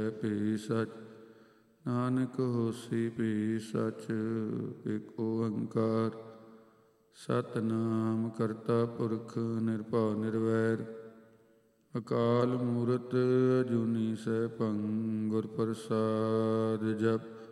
ਭੀ ਸਚ, ਨਾਨਕ ਹੋਸੀ ਭੀ ਸਚ। ਇਕ ਓੰਕਾਰ ਸਤਿਨਾਮ ਕਰਤਾ ਪੁਰਖ ਨਿਰਭਉ ਨਿਰਵੈਰ, ਅਕਾਲ ਮੂਰਤ ਅਜੂਨੀ ਸੈਭੰ। ਗੁਰ ਪ੍ਰਸਾਦਿ ਜਪੁ